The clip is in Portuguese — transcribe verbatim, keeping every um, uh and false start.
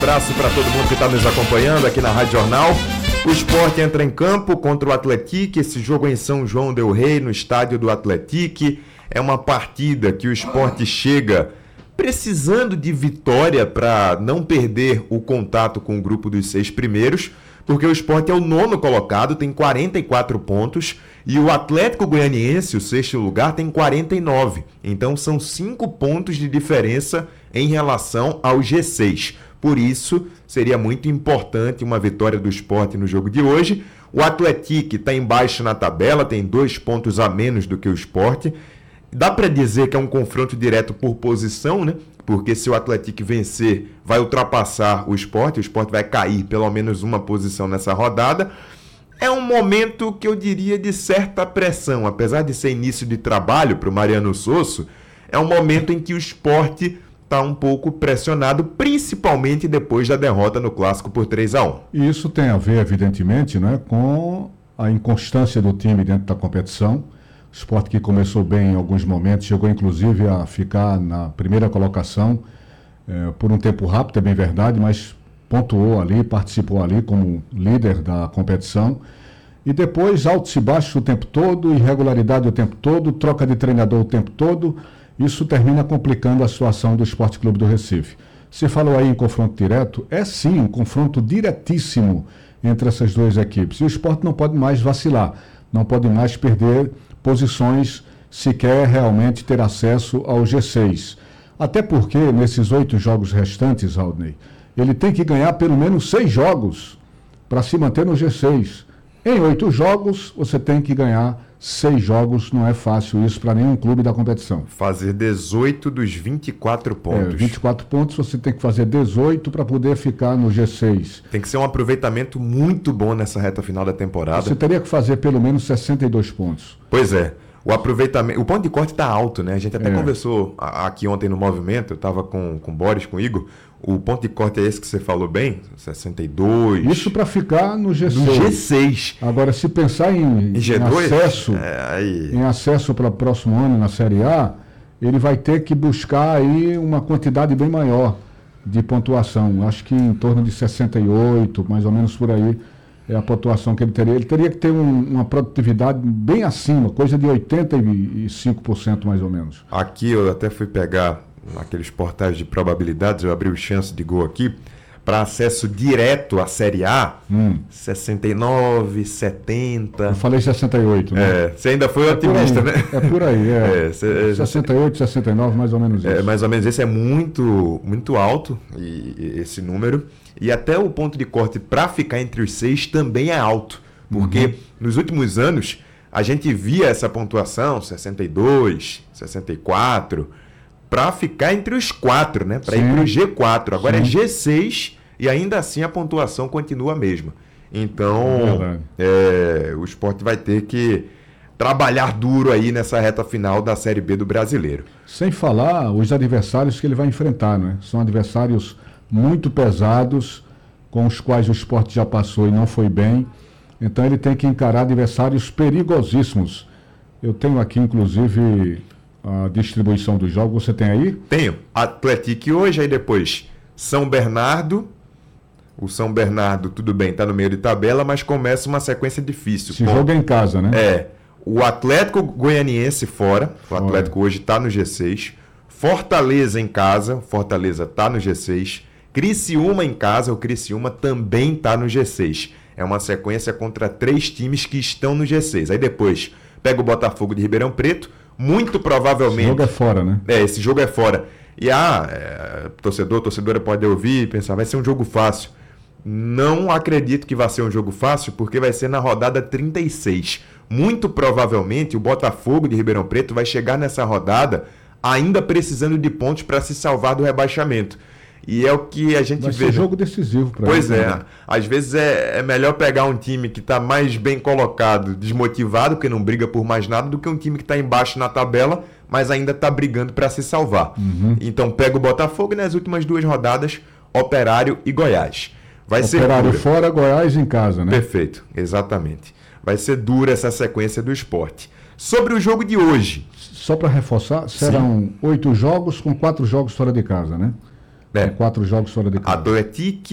Abraço para todo mundo que está nos acompanhando aqui na Rádio Jornal. O Sport entra em campo contra o Atlético. Esse jogo é em São João del Rei, no estádio do Atlético. É uma partida que o Sport chega precisando de vitória para não perder o contato com o grupo dos seis primeiros, porque o Sport é o nono colocado, tem quarenta e quatro pontos, e o Atlético Goianiense, o sexto lugar, tem quarenta e nove. Então são cinco pontos de diferença em relação ao G seis. Por isso, seria muito importante uma vitória do Sport no jogo de hoje. O Atlético está embaixo na tabela, tem dois pontos a menos do que o Sport. Dá para dizer que é um confronto direto por posição, né? Porque se o Atlético vencer, vai ultrapassar o Sport, o Sport vai cair pelo menos uma posição nessa rodada. É um momento que eu diria de certa pressão, apesar de ser início de trabalho para o Mariano Sosso, é um momento em que o Sport está um pouco pressionado, principalmente depois da derrota no Clássico por três a um. E isso tem a ver, evidentemente, né, com a inconstância do time dentro da competição. O Sport, que começou bem em alguns momentos, chegou inclusive a ficar na primeira colocação eh, por um tempo rápido, é bem verdade, mas pontuou ali, participou ali como líder da competição. E depois altos e baixos o tempo todo, irregularidade o tempo todo, troca de treinador o tempo todo. Isso termina complicando a situação do Sport Clube do Recife. Você falou aí em confronto direto, é sim um confronto diretíssimo entre essas duas equipes. E o Sport não pode mais vacilar, não pode mais perder posições se quer realmente ter acesso ao G seis. Até porque nesses oito jogos restantes, Aldney, ele tem que ganhar pelo menos seis jogos para se manter no G seis. Em oito jogos, você tem que ganhar seis jogos, não é fácil isso para nenhum clube da competição. Fazer dezoito dos vinte e quatro pontos. É, vinte e quatro pontos, você tem que fazer dezoito para poder ficar no G seis. Tem que ser um aproveitamento muito bom nessa reta final da temporada. Você teria que fazer pelo menos sessenta e dois pontos. Pois é. O aproveitamento, o ponto de corte está alto, né? A gente até É. conversou aqui ontem no Movimento, eu estava com, com o Boris, com o Igor. O ponto de corte é esse que você falou bem, sessenta e dois. Isso para ficar no G seis. No G seis. Agora, se pensar em, Em G em dois? acesso, É, aí... em acesso para o próximo ano na Série A, ele vai ter que buscar aí uma quantidade bem maior de pontuação. Acho que em torno de sessenta e oito, mais ou menos por aí, é a pontuação que ele teria. Ele teria que ter um, uma produtividade bem acima, coisa de oitenta e cinco por cento mais ou menos. Aqui eu até fui pegar aqueles portais de probabilidades, eu abri o chance de gol aqui, para acesso direto à Série A, Hum. sessenta e nove, setenta... Eu falei sessenta e oito, né? É, você ainda foi É otimista, por aí, né? É por aí, é. É, cê, sessenta e oito, sessenta e nove, mais ou menos isso. É, mais ou menos, esse é muito, muito alto, e, e esse número. E até o ponto de corte para ficar entre os seis também é alto. Porque uhum. nos últimos anos, a gente via essa pontuação, sessenta e dois, sessenta e quatro, para ficar entre os quatro, né? Para ir para o G quatro. Agora Sim. é G seis e ainda assim a pontuação continua a mesma. Então, é, o Sport vai ter que trabalhar duro aí nessa reta final da Série B do Brasileiro. Sem falar os adversários que ele vai enfrentar, né? São adversários muito pesados, com os quais o Sport já passou e não foi bem. Então ele tem que encarar adversários perigosíssimos. Eu tenho aqui, inclusive, a distribuição dos jogos. Você tem aí? Tenho. Atlético hoje, aí depois São Bernardo. O São Bernardo, tudo bem, está no meio de tabela, mas começa uma sequência difícil. Esse jogo é em casa, né? É. O Atlético Goianiense fora. O fora. Atlético hoje está no G seis. Fortaleza em casa. Fortaleza está no G seis. Criciúma em casa. O Criciúma também está no G seis. É uma sequência contra três times que estão no G seis. Aí depois pega o Botafogo de Ribeirão Preto. Muito provavelmente... Esse jogo é fora, né? É, esse jogo é fora. E ah, é, torcedor, torcedora pode ouvir e pensar, vai ser um jogo fácil. Não acredito que vai ser um jogo fácil, porque vai ser na rodada trinta e seis. Muito provavelmente o Botafogo de Ribeirão Preto vai chegar nessa rodada ainda precisando de pontos para se salvar do rebaixamento. E é o que a gente vai vê. Vai ser jogo decisivo para Pois ele, é. Né? Às vezes é, é melhor pegar um time que está mais bem colocado, desmotivado, porque não briga por mais nada, do que um time que está embaixo na tabela, mas ainda está brigando para se salvar. Uhum. Então pega o Botafogo e nas últimas duas rodadas, Operário e Goiás. Vai Operário ser fora, Goiás em casa, né? Perfeito, exatamente. Vai ser dura essa sequência do Sport. Sobre o jogo de hoje. Só para reforçar, serão oito jogos com quatro jogos fora de casa, né? É. Quatro jogos fora de casa. Atlético